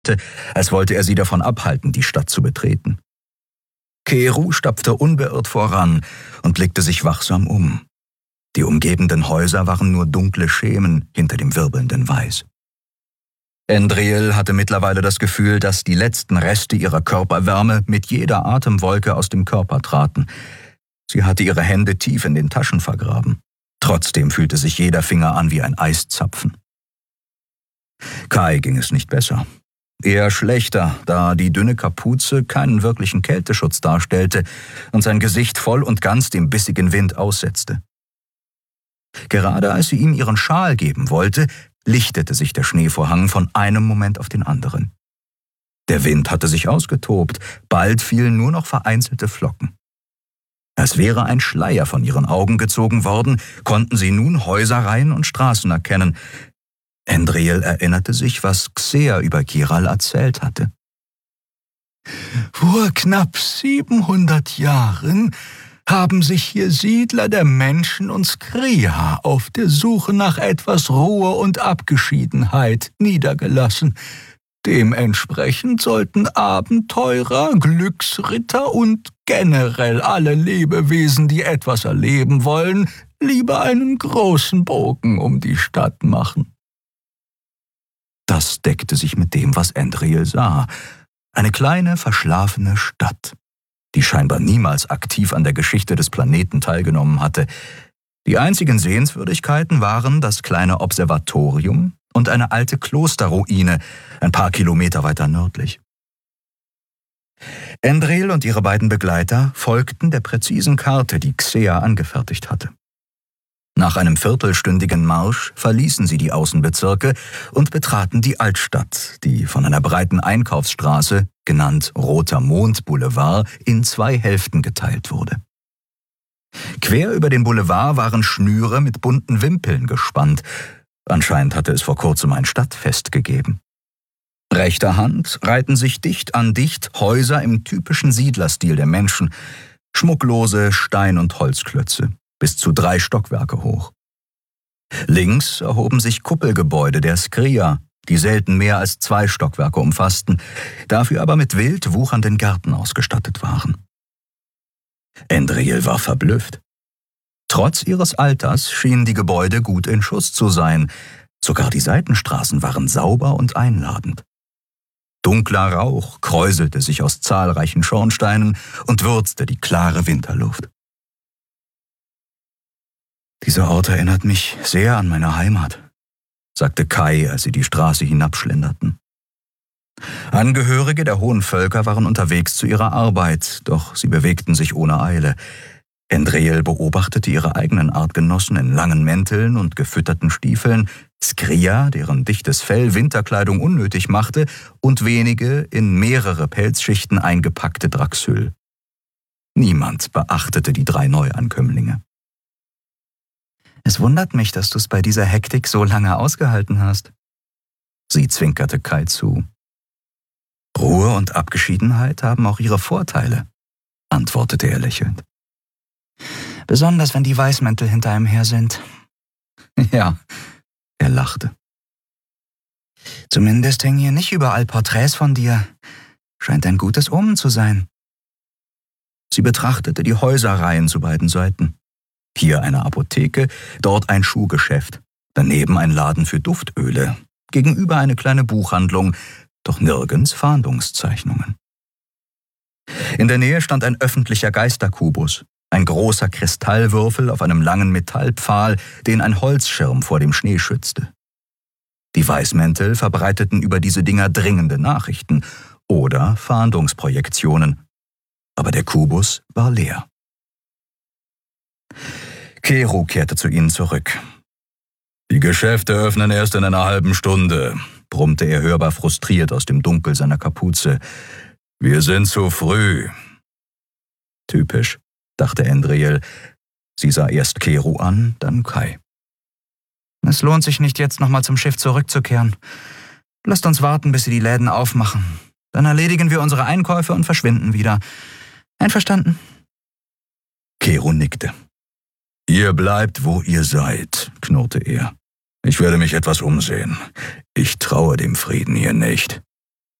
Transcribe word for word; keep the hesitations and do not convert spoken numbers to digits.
als wollte er sie davon abhalten, die Stadt zu betreten. Keru stapfte unbeirrt voran und blickte sich wachsam um. Die umgebenden Häuser waren nur dunkle Schemen hinter dem wirbelnden Weiß. Endriel hatte mittlerweile das Gefühl, dass die letzten Reste ihrer Körperwärme mit jeder Atemwolke aus dem Körper traten. Sie hatte ihre Hände tief in den Taschen vergraben. Trotzdem fühlte sich jeder Finger an wie ein Eiszapfen. Kai ging es nicht besser. Eher schlechter, da die dünne Kapuze keinen wirklichen Kälteschutz darstellte und sein Gesicht voll und ganz dem bissigen Wind aussetzte. Gerade als sie ihm ihren Schal geben wollte, lichtete sich der Schneevorhang von einem Moment auf den anderen. Der Wind hatte sich ausgetobt, bald fielen nur noch vereinzelte Flocken. Als wäre ein Schleier von ihren Augen gezogen worden, konnten sie nun Häuserreihen und Straßen erkennen. Endriel erinnerte sich, was Xea über Kiral erzählt hatte. Vor knapp siebenhundert Jahren haben sich hier Siedler der Menschen und Skria auf der Suche nach etwas Ruhe und Abgeschiedenheit niedergelassen. Dementsprechend sollten Abenteurer, Glücksritter und generell alle Lebewesen, die etwas erleben wollen, lieber einen großen Bogen um die Stadt machen. Das deckte sich mit dem, was Endriel sah. Eine kleine, verschlafene Stadt, die scheinbar niemals aktiv an der Geschichte des Planeten teilgenommen hatte. Die einzigen Sehenswürdigkeiten waren das kleine Observatorium und eine alte Klosterruine, ein paar Kilometer weiter nördlich. Endriel und ihre beiden Begleiter folgten der präzisen Karte, die Xea angefertigt hatte. Nach einem viertelstündigen Marsch verließen sie die Außenbezirke und betraten die Altstadt, die von einer breiten Einkaufsstraße, genannt Roter Mond Boulevard, in zwei Hälften geteilt wurde. Quer über den Boulevard waren Schnüre mit bunten Wimpeln gespannt. Anscheinend hatte es vor kurzem ein Stadtfest gegeben. Rechter Hand reihten sich dicht an dicht Häuser im typischen Siedlerstil der Menschen, schmucklose Stein- und Holzklötze, bis zu drei Stockwerke hoch. Links erhoben sich Kuppelgebäude der Skria, die selten mehr als zwei Stockwerke umfassten, dafür aber mit wild wuchernden Gärten ausgestattet waren. Endriel war verblüfft. Trotz ihres Alters schienen die Gebäude gut in Schuss zu sein. Sogar die Seitenstraßen waren sauber und einladend. Dunkler Rauch kräuselte sich aus zahlreichen Schornsteinen und würzte die klare Winterluft. »Dieser Ort erinnert mich sehr an meine Heimat«, sagte Kai, als sie die Straße hinabschlenderten. Angehörige der hohen Völker waren unterwegs zu ihrer Arbeit, doch sie bewegten sich ohne Eile. Endriel beobachtete ihre eigenen Artgenossen in langen Mänteln und gefütterten Stiefeln, Skria, deren dichtes Fell Winterkleidung unnötig machte, und wenige in mehrere Pelzschichten eingepackte Draxyl. Niemand beachtete die drei Neuankömmlinge. »Es wundert mich, dass du es bei dieser Hektik so lange ausgehalten hast.« Sie zwinkerte Kai zu. »Ruhe und Abgeschiedenheit haben auch ihre Vorteile«, antwortete er lächelnd. »Besonders, wenn die Weißmäntel hinter einem her sind.« »Ja«, er lachte. »Zumindest hängen hier nicht überall Porträts von dir. Scheint ein gutes Omen zu sein.« Sie betrachtete die Häuserreihen zu beiden Seiten. Hier eine Apotheke, dort ein Schuhgeschäft, daneben ein Laden für Duftöle, gegenüber eine kleine Buchhandlung, doch nirgends Fahndungszeichnungen. In der Nähe stand ein öffentlicher Geisterkubus, ein großer Kristallwürfel auf einem langen Metallpfahl, den ein Holzschirm vor dem Schnee schützte. Die Weißmäntel verbreiteten über diese Dinger dringende Nachrichten oder Fahndungsprojektionen, aber der Kubus war leer. Keru kehrte zu ihnen zurück. »Die Geschäfte öffnen erst in einer halben Stunde«, brummte er hörbar frustriert aus dem Dunkel seiner Kapuze. »Wir sind zu früh.« Typisch, dachte Endriel. Sie sah erst Keru an, dann Kai. »Es lohnt sich nicht, jetzt nochmal zum Schiff zurückzukehren. Lasst uns warten, bis sie die Läden aufmachen. Dann erledigen wir unsere Einkäufe und verschwinden wieder. Einverstanden?« Keru nickte. »Ihr bleibt, wo ihr seid«, knurrte er. »Ich werde mich etwas umsehen. Ich traue dem Frieden hier nicht.«